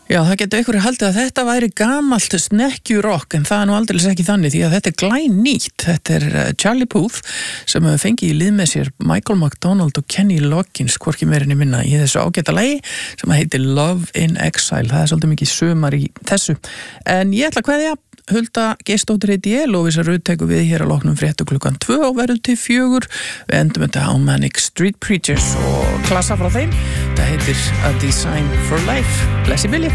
Já, það getur einhverju haldið að þetta væri gamalt snekkjurokk, en það nú aldrei ekki þannig því að þetta glænýtt. Þetta Charlie Puth sem hefur fengið í lið með sér Michael McDonald og Kenny Loggins, hvorki meirinni minna, í þessu ágæta lagi sem heitir Love in Exile. Það svolítið mikið sumar í þessu. En ég ætla að kveðja Hulda Geirsdóttir heiti ég, Lovísa Rut tekur við hér að loknum fréttu 2 og verður til 4. Við endum þetta á Manic Street Preachers og klassa frá þeim. Það heitir A Design for Life. Blessi Billy.